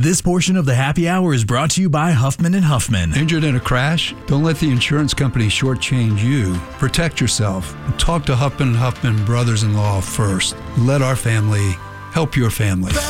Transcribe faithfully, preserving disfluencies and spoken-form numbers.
This portion of the Happy Hour is brought to you by Huffman and Huffman. Injured in a crash? Don't let the insurance company shortchange you. Protect yourself and talk to Huffman and Huffman brothers-in-law first. Let our family help your family.